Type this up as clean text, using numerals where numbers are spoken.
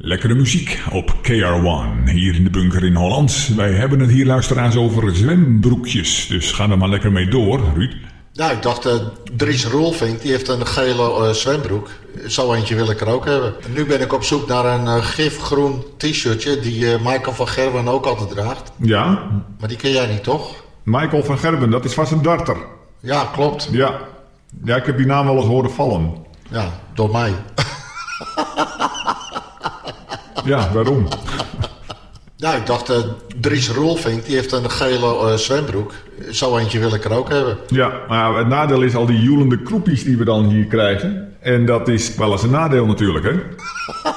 Lekkere muziek op KR1, hier in de bunker in Holland. Wij hebben het hier, luisteraars, over zwembroekjes. Dus ga er maar lekker mee door, Ruud. Nou, ik dacht, Dries Roelvink, die heeft een gele zwembroek. Zo eentje wil ik er ook hebben. Nu ben ik op zoek naar een gifgroen t-shirtje die Michael van Gerwen ook altijd draagt. Ja? Maar die ken jij niet, toch? Michael van Gerwen, dat is vast een darter. Ja, klopt. Ja, ik heb die naam wel eens horen vallen. Ja, door mij. Ja, waarom? Nou, ik dacht, Dries Roelvink, die heeft een gele zwembroek. Zo eentje wil ik er ook hebben. Ja, maar het nadeel is al die joelende kroepjes die we dan hier krijgen. En dat is wel eens een nadeel natuurlijk, hè?